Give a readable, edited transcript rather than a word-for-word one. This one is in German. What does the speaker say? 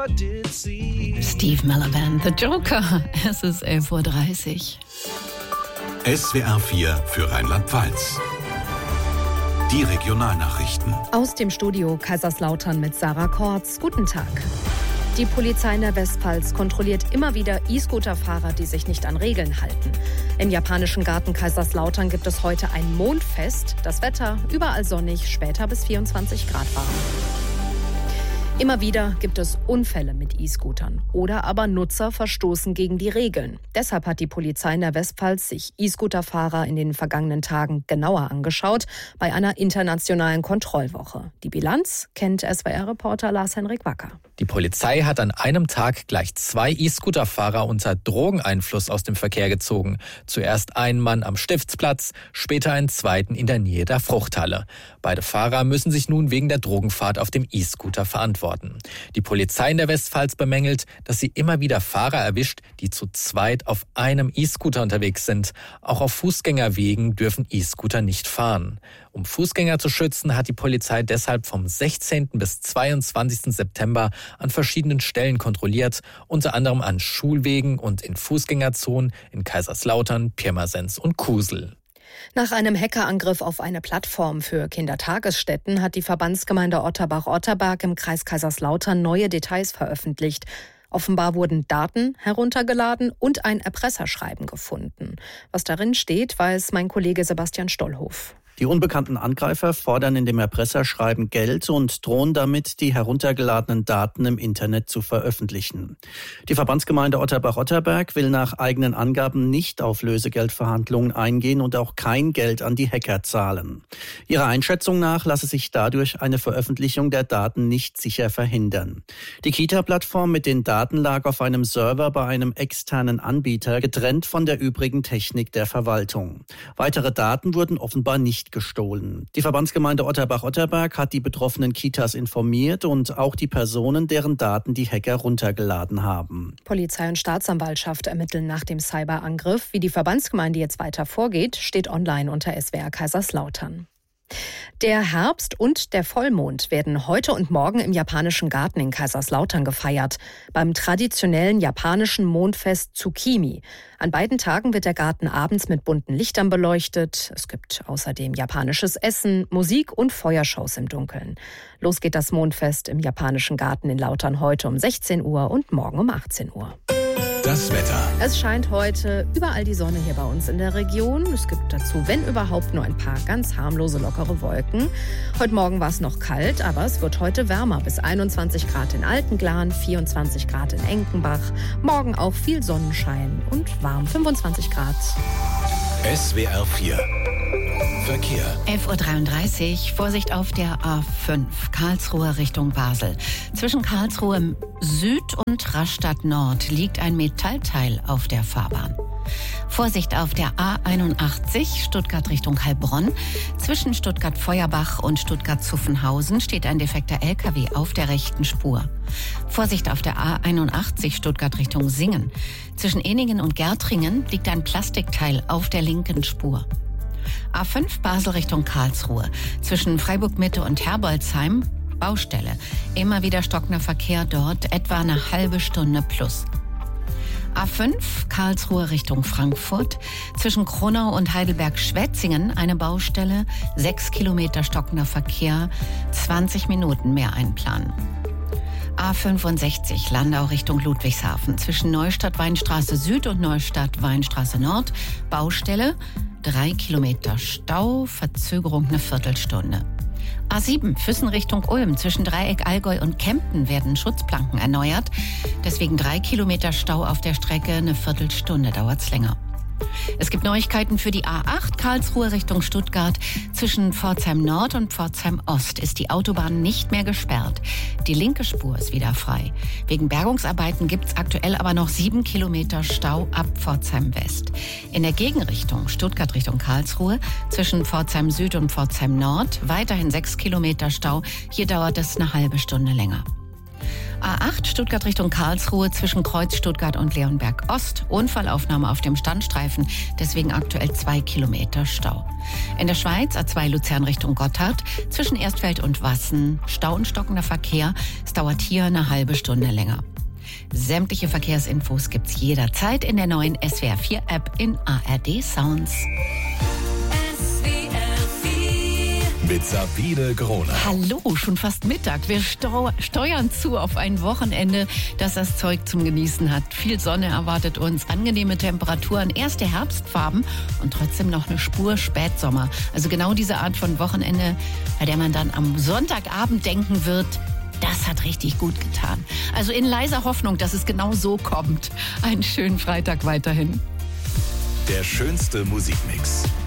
Steve Miller Band, The Joker. Es ist 11:30 Uhr. SWR 4 für Rheinland-Pfalz. Die Regionalnachrichten. Aus dem Studio Kaiserslautern mit Sarah Kortz. Guten Tag. Die Polizei in der Westpfalz kontrolliert immer wieder E-Scooter-Fahrer, die sich nicht an Regeln halten. Im japanischen Garten Kaiserslautern gibt es heute ein Mondfest. Das Wetter überall sonnig, später bis 24 Grad warm. Immer wieder gibt es Unfälle mit E-Scootern oder aber Nutzer verstoßen gegen die Regeln. Deshalb hat die Polizei in der Westpfalz sich E-Scooter-Fahrer in den vergangenen Tagen genauer angeschaut bei einer internationalen Kontrollwoche. Die Bilanz kennt SWR-Reporter Lars-Henrik Wacker. Die Polizei hat an einem Tag gleich 2 E-Scooter-Fahrer unter Drogeneinfluss aus dem Verkehr gezogen. Zuerst einen Mann am Stiftsplatz, später einen zweiten in der Nähe der Fruchthalle. Beide Fahrer müssen sich nun wegen der Drogenfahrt auf dem E-Scooter verantworten. Die Polizei in der Westpfalz bemängelt, dass sie immer wieder Fahrer erwischt, die zu zweit auf einem E-Scooter unterwegs sind. Auch auf Fußgängerwegen dürfen E-Scooter nicht fahren. Um Fußgänger zu schützen, hat die Polizei deshalb vom 16. bis 22. September an verschiedenen Stellen kontrolliert, unter anderem an Schulwegen und in Fußgängerzonen in Kaiserslautern, Pirmasens und Kusel. Nach einem Hackerangriff auf eine Plattform für Kindertagesstätten hat die Verbandsgemeinde Otterbach-Otterberg im Kreis Kaiserslautern neue Details veröffentlicht. Offenbar wurden Daten heruntergeladen und ein Erpresserschreiben gefunden. Was darin steht, weiß mein Kollege Sebastian Stollhof. Die unbekannten Angreifer fordern in dem Erpresserschreiben Geld und drohen damit, die heruntergeladenen Daten im Internet zu veröffentlichen. Die Verbandsgemeinde Otterbach-Otterberg will nach eigenen Angaben nicht auf Lösegeldverhandlungen eingehen und auch kein Geld an die Hacker zahlen. Ihrer Einschätzung nach lasse sich dadurch eine Veröffentlichung der Daten nicht sicher verhindern. Die Kita-Plattform mit den Daten lag auf einem Server bei einem externen Anbieter, getrennt von der übrigen Technik der Verwaltung. Weitere Daten wurden offenbar nicht gestohlen. Die Verbandsgemeinde Otterbach-Otterberg hat die betroffenen Kitas informiert und auch die Personen, deren Daten die Hacker runtergeladen haben. Polizei und Staatsanwaltschaft ermitteln nach dem Cyberangriff. Wie die Verbandsgemeinde jetzt weiter vorgeht, steht online unter SWR Kaiserslautern. Der Herbst und der Vollmond werden heute und morgen im japanischen Garten in Kaiserslautern gefeiert, beim traditionellen japanischen Mondfest Tsukimi. An beiden Tagen wird der Garten abends mit bunten Lichtern beleuchtet. Es gibt außerdem japanisches Essen, Musik und Feuershows im Dunkeln. Los geht das Mondfest im japanischen Garten in Lautern heute um 16 Uhr und morgen um 18 Uhr. Das Wetter. Es scheint heute überall die Sonne hier bei uns in der Region. Es gibt dazu, wenn überhaupt, nur ein paar ganz harmlose, lockere Wolken. Heute Morgen war es noch kalt, aber es wird heute wärmer. Bis 21 Grad in Altenglan, 24 Grad in Enkenbach. Morgen auch viel Sonnenschein und warm, 25 Grad. SWR 4 Verkehr. 11:33 Uhr. Vorsicht auf der A5, Karlsruhe Richtung Basel. Zwischen Karlsruhe Süd und Rastatt Nord liegt ein Metallteil auf der Fahrbahn. Vorsicht auf der A81, Stuttgart Richtung Heilbronn. Zwischen Stuttgart-Feuerbach und Stuttgart-Zuffenhausen steht ein defekter LKW auf der rechten Spur. Vorsicht auf der A81, Stuttgart Richtung Singen. Zwischen Eningen und Gärtringen liegt ein Plastikteil auf der linken Spur. A5 Basel Richtung Karlsruhe. Zwischen Freiburg-Mitte und Herbolzheim Baustelle. Immer wieder stockender Verkehr dort, etwa eine halbe Stunde plus. A5 Karlsruhe Richtung Frankfurt. Zwischen Kronau und Heidelberg-Schwetzingen eine Baustelle. 6 Kilometer stockender Verkehr. 20 Minuten mehr einplanen. A65 Landau Richtung Ludwigshafen. Zwischen Neustadt-Weinstraße Süd und Neustadt-Weinstraße Nord Baustelle. 3 Kilometer Stau, Verzögerung eine Viertelstunde. A7 Füssen Richtung Ulm. Zwischen Dreieck, Allgäu und Kempten werden Schutzplanken erneuert. Deswegen 3 Kilometer Stau auf der Strecke, eine Viertelstunde dauert's länger. Es gibt Neuigkeiten für die A8 Karlsruhe Richtung Stuttgart. Zwischen Pforzheim Nord und Pforzheim Ost ist die Autobahn nicht mehr gesperrt. Die linke Spur ist wieder frei. Wegen Bergungsarbeiten gibt's aktuell aber noch 7 Kilometer Stau ab Pforzheim West. In der Gegenrichtung Stuttgart Richtung Karlsruhe zwischen Pforzheim Süd und Pforzheim Nord weiterhin 6 Kilometer Stau. Hier dauert es eine halbe Stunde länger. A8 Stuttgart Richtung Karlsruhe zwischen Kreuz Stuttgart und Leonberg Ost. Unfallaufnahme auf dem Standstreifen, deswegen aktuell 2 Kilometer Stau. In der Schweiz A2 Luzern Richtung Gotthard zwischen Erstfeld und Wassen. Stau und stockender Verkehr. Es dauert hier eine halbe Stunde länger. Sämtliche Verkehrsinfos gibt's jederzeit in der neuen SWR 4 App in ARD Sounds. Mit Sabine Groner. Hallo, schon fast Mittag. Wir steuern zu auf ein Wochenende, das das Zeug zum Genießen hat. Viel Sonne erwartet uns, angenehme Temperaturen, erste Herbstfarben und trotzdem noch eine Spur Spätsommer. Also genau diese Art von Wochenende, bei der man dann am Sonntagabend denken wird, das hat richtig gut getan. Also in leiser Hoffnung, dass es genau so kommt. Einen schönen Freitag weiterhin. Der schönste Musikmix.